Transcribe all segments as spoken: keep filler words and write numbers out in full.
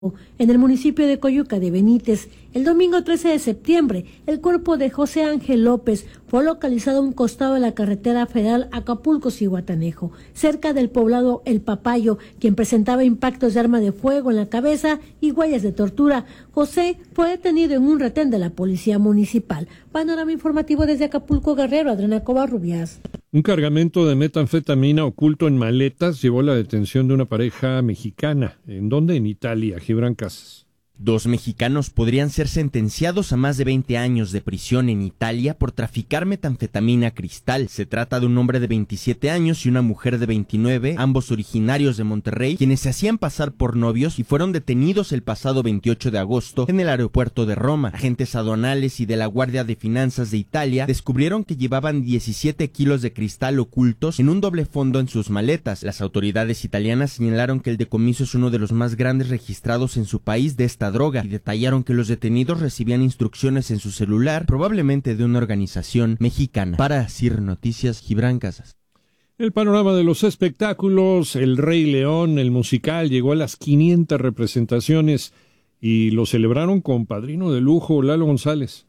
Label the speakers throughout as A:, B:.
A: En el municipio de Coyuca de Benítez, el domingo trece de septiembre, el cuerpo de José Ángel López fue localizado a un costado de la carretera federal Acapulco-Zihuatanejo, cerca del poblado El Papayo, quien presentaba impactos de arma de fuego en la cabeza y huellas de tortura. José fue detenido en un retén de la policía municipal. Panorama informativo desde Acapulco, Guerrero, Adriana Covarrubias.
B: Un cargamento de metanfetamina oculto en maletas llevó a la detención de una pareja mexicana. ¿En dónde? En Italia. Gibran Casas.
C: Dos mexicanos podrían ser sentenciados a más de veinte años de prisión en Italia por traficar metanfetamina cristal. Se trata de un hombre de veintisiete años y una mujer de veintinueve, ambos originarios de Monterrey, quienes se hacían pasar por novios y fueron detenidos el pasado veintiocho de agosto en el aeropuerto de Roma. Agentes aduanales y de la Guardia de Finanzas de Italia descubrieron que llevaban diecisiete kilos de cristal ocultos en un doble fondo en sus maletas. Las autoridades italianas señalaron que el decomiso es uno de los más grandes registrados en su país de esta droga y detallaron que los detenidos recibían instrucciones en su celular, probablemente de una organización mexicana. Para C I R Noticias, Gibran Casas.
B: El panorama de los espectáculos, El Rey León, el musical, llegó a las quinientas representaciones y lo celebraron con padrino de lujo, Lalo González.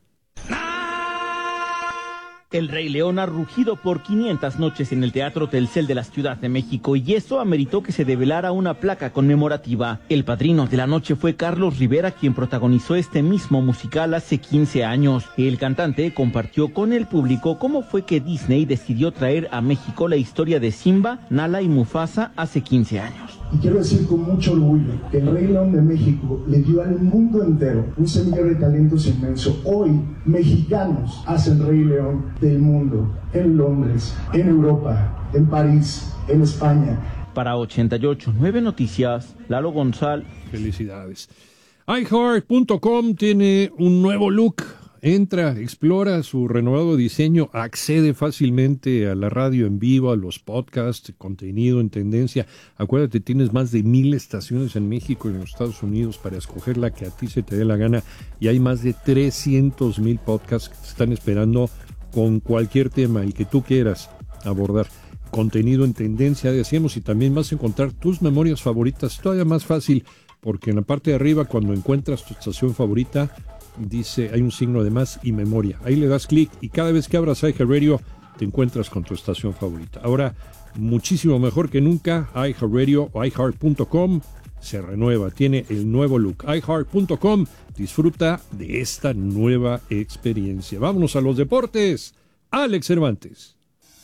D: El Rey León ha rugido por quinientas noches en el Teatro Telcel de la Ciudad de México y eso ameritó que se develara una placa conmemorativa. El padrino de la noche fue Carlos Rivera, quien protagonizó este mismo musical hace quince años. El cantante compartió con el público cómo fue que Disney decidió traer a México la historia de Simba, Nala y Mufasa hace quince años.
E: Y quiero decir con mucho orgullo que el Rey León de México le dio al mundo entero un semillero de talentos inmenso. Hoy, mexicanos hacen Rey León del mundo, en Londres, en Europa, en París, en España.
D: Para ochenta y ocho punto nueve Noticias, Lalo González.
B: Felicidades. i heart punto com tiene un nuevo look. Entra, explora su renovado diseño, accede fácilmente a la radio en vivo, a los podcasts, contenido en tendencia. Acuérdate, tienes más de mil estaciones en México y en los Estados Unidos para escoger la que a ti se te dé la gana. Y hay más de trescientos mil podcasts que te están esperando con cualquier tema, el que tú quieras abordar. Contenido en tendencia, decíamos, y también vas a encontrar tus memorias favoritas, todavía más fácil, porque en la parte de arriba, cuando encuentras tu estación favorita, dice, hay un signo de más y memoria. Ahí le das clic y cada vez que abras iHeartRadio te encuentras con tu estación favorita. Ahora, muchísimo mejor que nunca, iHeartRadio o i heart punto com se renueva, tiene el nuevo look. i heart punto com, disfruta de esta nueva experiencia. Vámonos a los deportes. Alex Cervantes.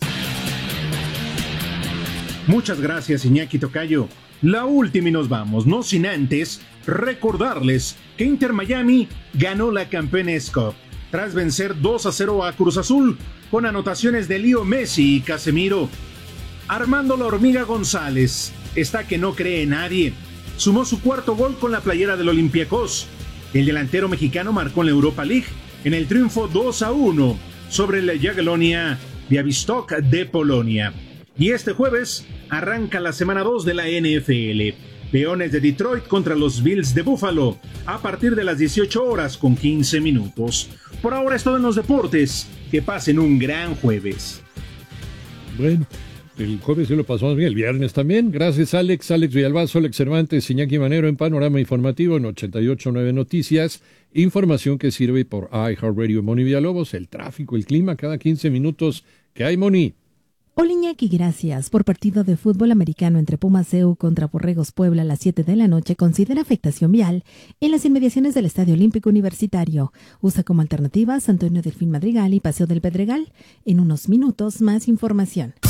F: Muchas gracias, Iñaki Tocayo. La última y nos vamos, no sin antes recordarles que Inter Miami ganó la Campeones Cup tras vencer dos a cero a Cruz Azul con anotaciones de Leo Messi y Casemiro. Armando La Hormiga González está que no cree en nadie. Sumó su cuarto gol con la playera del Olympiacos. El delantero mexicano marcó en la Europa League en el triunfo dos a uno sobre el Jagiellonia Białystok de Polonia. Y este jueves arranca la semana dos de la N F L. Leones de Detroit contra los Bills de Buffalo a partir de las dieciocho horas con quince minutos. Por ahora es todo en los deportes. Que pasen un gran jueves.
B: Bueno, el jueves se lo pasamos bien, el viernes también. Gracias, Alex. Alex Villalbazo, Alex Cervantes, Iñaki Manero en Panorama Informativo en ochenta y ocho punto nueve Noticias. Información que sirve por iHeartRadio. Moni Villalobos, el tráfico, el clima, cada quince minutos. ¿Qué hay, Moni?
G: Hola Iñaki, gracias. Por partido de fútbol americano entre Pumas C U contra Borregos Puebla a las siete de la noche, considera afectación vial en las inmediaciones del Estadio Olímpico Universitario. Usa como alternativas Antonio Delfín Madrigal y Paseo del Pedregal. En unos minutos, más información.